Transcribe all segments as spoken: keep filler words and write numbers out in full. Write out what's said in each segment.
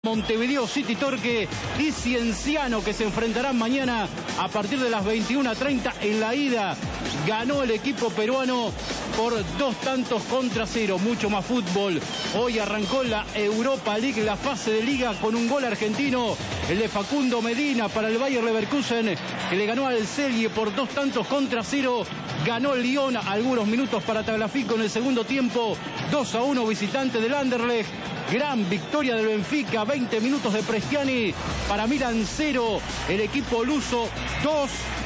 Montevideo City Torque y Cienciano, que se enfrentarán mañana a partir de las veintiuna treinta. En la ida ganó el equipo peruano por dos tantos contra cero. Mucho más fútbol. Hoy arrancó la Europa League, la fase de liga, con un gol argentino, el de Facundo Medina para el Bayer Leverkusen, que le ganó al Celje por dos tantos contra cero. Ganó el Lyon algunos minutos para Tagliafico en el segundo tiempo. dos a uno visitante del Anderlecht. Gran victoria del Benfica, veinte minutos de Prestiani para Milan cero, el equipo luso dos.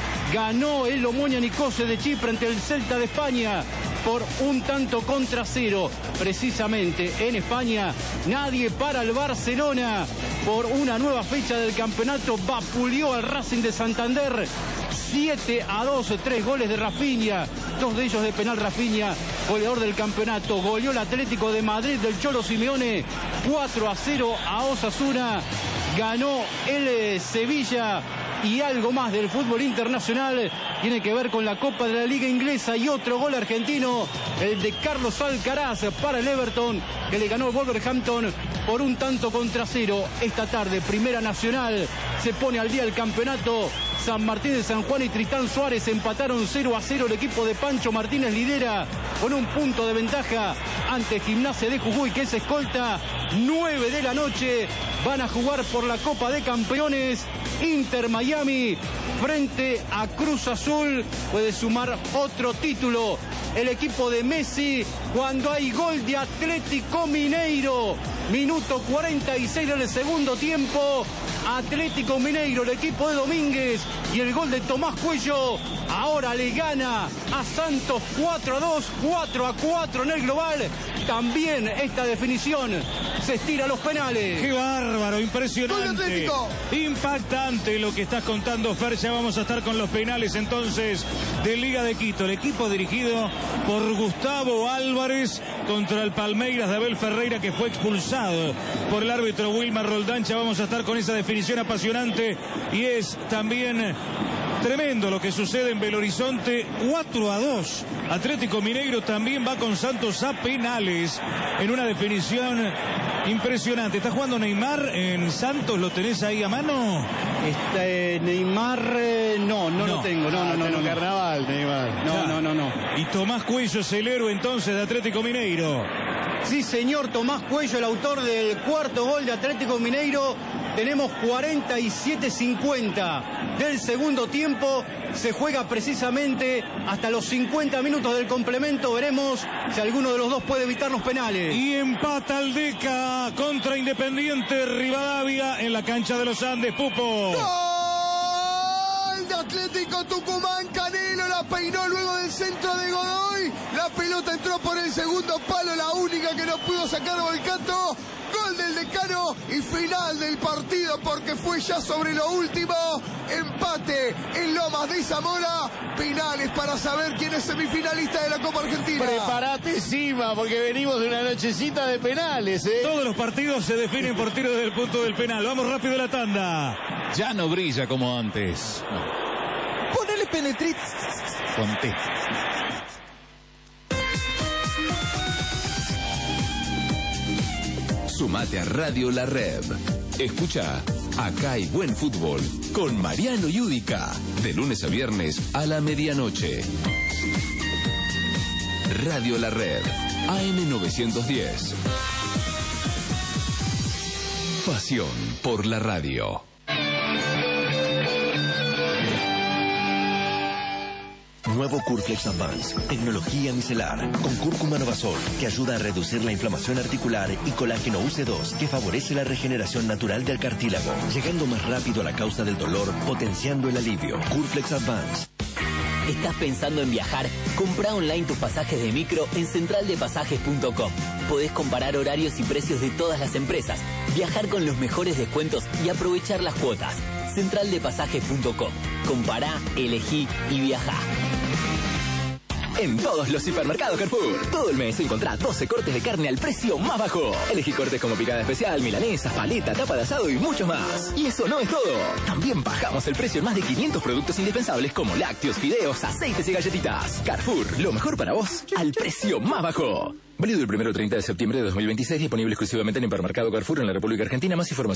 Ganó el Omonia Nicosia de Chipre ante el Celta de España por un tanto contra cero. Precisamente en España nadie para el Barcelona por una nueva fecha del campeonato. Vapuleó al Racing de Santander siete a dos, tres goles de Rafinha, dos de ellos de penal. Rafinha, goleador del campeonato. Goleó el Atlético de Madrid del Cholo Simeone cuatro a cero a Osasuna. Ganó el Sevilla. Y algo más del fútbol internacional tiene que ver con la Copa de la Liga Inglesa y otro gol argentino, el de Carlos Alcaraz para el Everton, que le ganó el Wolverhampton por un tanto contra cero. Esta tarde, Primera Nacional, se pone al día el campeonato. San Martín de San Juan y Tristán Suárez empataron cero a cero. El equipo de Pancho Martínez lidera con un punto de ventaja ante Gimnasia de Jujuy, que es escolta. nueve de la noche van a jugar por la Copa de Campeones. Inter Miami frente a Cruz Azul. Puede sumar otro título el equipo de Messi cuando hay gol de Atlético Mineiro. Minuto cuarenta y seis del segundo tiempo. Atlético Mineiro, el equipo de Domínguez, y el gol de Tomás Cuello. Ahora le gana a Santos cuatro a dos, cuatro a cuatro en el global. También esta definición se estira a los penales. ¡Qué bárbaro! Impresionante. Impactante lo que estás contando, Fer. Ya vamos a estar con los penales entonces de Liga de Quito. El equipo dirigido por Gustavo Álvarez contra el Palmeiras de Abel Ferreira, que fue expulsado por el árbitro Wilmar Roldán. Ya vamos a estar con esa definición apasionante. Y es también tremendo lo que sucede en Belo Horizonte. cuatro a dos. Atlético Mineiro también va con Santos a penales en una definición impresionante. ¿Está jugando Neymar en Santos? ¿Lo tenés ahí a mano? Este, Neymar, eh, no, no, no lo tengo. No, no, no, no, no. Carnaval, Neymar. No, no, no, no. Y Tomás Cuello es el héroe entonces de Atlético Mineiro. Sí, señor, Tomás Cuello, el autor del cuarto gol de Atlético Mineiro. Tenemos cuarenta y siete cincuenta del segundo tiempo. Se juega precisamente hasta los cincuenta minutos del complemento. Veremos si alguno de los dos puede evitar los penales. Y empata Aldeca contra Independiente Rivadavia en la cancha de los Andes. Pupo. ¡Gol de Atlético Tucumán! Canelo la peinó luego del centro de Godoy. La pelota entró por el segundo palo, la única que no pudo sacar Volcato. Gol del decano y final del partido, porque fue ya sobre lo último. Empate en Lomas de Zamora. Penales para saber quién es semifinalista de la Copa Argentina. Prepárate, Sima, porque venimos de una nochecita de penales, ¿eh? Todos los partidos se definen por tiro desde el punto del penal. Vamos rápido a la tanda. Ya no brilla como antes. Ponele Penetrit. Conté. Sumate a Radio La Red. Escucha Acá hay buen fútbol con Mariano Yudica, de lunes a viernes a la medianoche. Radio La Red, A M novecientos diez. Pasión por la radio. Nuevo Curflex Advance, tecnología micelar, con cúrcuma novazol, que ayuda a reducir la inflamación articular, y colágeno U C dos, que favorece la regeneración natural del cartílago, llegando más rápido a la causa del dolor, potenciando el alivio. Curflex Advance. ¿Estás pensando en viajar? Compra online tus pasajes de micro en central de pasajes punto com. Podés comparar horarios y precios de todas las empresas, viajar con los mejores descuentos y aprovechar las cuotas. central de pasajes punto com. Compará, elegí y viajá. en todos los hipermercados Carrefour. Todo el mes encontrá doce cortes de carne al precio más bajo. Elegí cortes como picada especial, milanesa, paleta, tapa de asado y mucho más. Y eso no es todo. También bajamos el precio en más de quinientos productos indispensables como lácteos, fideos, aceites y galletitas. Carrefour, lo mejor para vos al precio más bajo. Válido el primero al treinta de septiembre de dos mil veintiséis, disponible exclusivamente en hipermercado Carrefour en la República Argentina. Más información